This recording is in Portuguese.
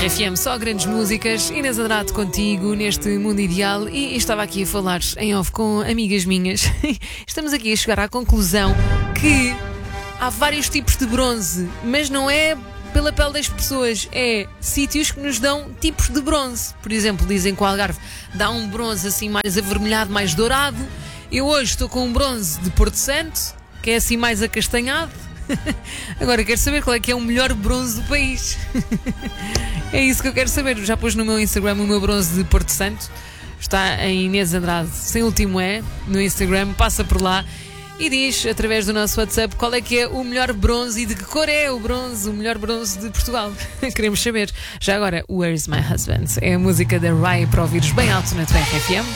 RFM, só grandes músicas. Inês Andrade contigo neste mundo ideal. E estava aqui a falar em off com amigas minhas. Estamos aqui a chegar à conclusão que há vários tipos de bronze, mas não é pela pele das pessoas, é sítios que nos dão tipos de bronze. Por exemplo, dizem que o Algarve dá um bronze assim mais avermelhado, mais dourado. Eu hoje estou com um bronze de Porto Santo, que é assim mais acastanhado. Agora quero saber qual é que é o melhor bronze do país. É isso que eu quero saber. Já pus no meu Instagram o meu bronze de Porto Santo. Está em Inês Andrade, sem último E, no Instagram. Passa por lá e diz, através do nosso WhatsApp, qual é que é o melhor bronze e de que cor é o bronze, o melhor bronze de Portugal. Queremos saber. Já agora, Where's My Husband? É a música da Rai para ouvires bem alto na tua RFM.